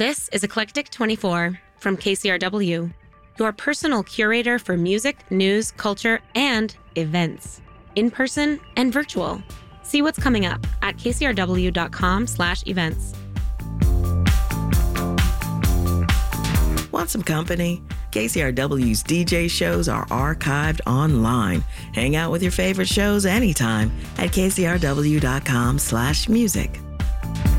This is Eclectic 24 from KCRW, your personal curator for music, news, culture, and events, in person and virtual. See what's coming up at kcrw.com/events. Want some company? KCRW's DJ shows are archived online. Hang out with your favorite shows anytime at kcrw.com/music.